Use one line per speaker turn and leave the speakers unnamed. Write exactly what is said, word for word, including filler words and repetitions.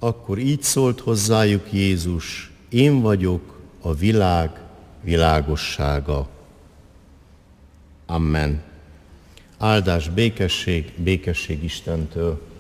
akkor így szólt hozzájuk Jézus: én vagyok a világ világossága. Amen. Áldás, békesség, békesség Istentől.